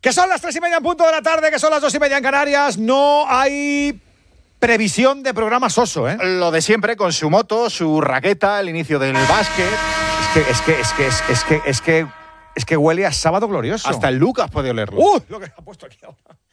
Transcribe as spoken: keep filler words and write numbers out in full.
Que son las tres y media en punto de la tarde, que son las dos y media en Canarias. No hay previsión de programa soso, ¿eh? Lo de siempre, con su moto, su raqueta, el inicio del básquet. Es que, es que, es que, es, es que, es que, es que huele a sábado glorioso. Hasta el Lucas puede olerlo. ¡Uh! Lo que ha puesto aquí ahora.